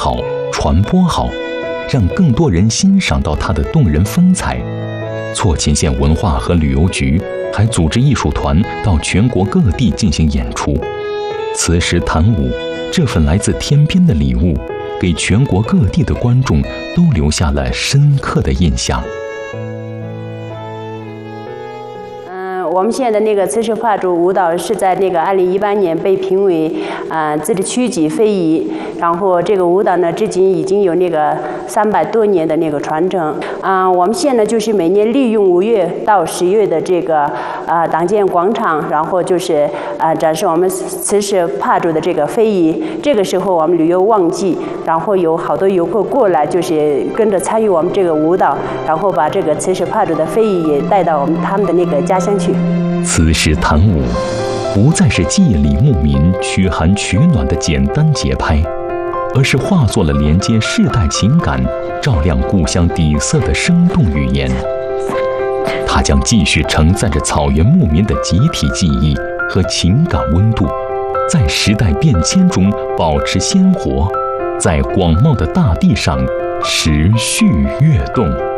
好、传播好，让更多人欣赏到它的动人风采。错秦县文化和旅游局还组织艺术团到全国各地进行演出。磁石弹舞这份来自天边的礼物，给全国各地的观众都留下了深刻的印象。 我们现在的那个磁石帕竹舞蹈是在那个2018年被评为自治区级非遗，然后这个舞蹈呢，至今已经有那个300多年的那个传承。我们县呢就是每年利用5月到10月的这个党建广场，然后就是展示我们磁石帕竹的这个非遗。这个时候我们旅游旺季，然后有好多游客过来，就是跟着参与我们这个舞蹈，然后把这个磁石帕竹的非遗也带到他们的那个家乡去。 磁石弹舞不再是祭礼牧民、驱寒取暖的简单节拍，而是化作了连接世代情感、照亮故乡底色的生动语言。它将继续承载着草原牧民的集体记忆和情感温度，在时代变迁中保持鲜活，在广袤的大地上持续跃动。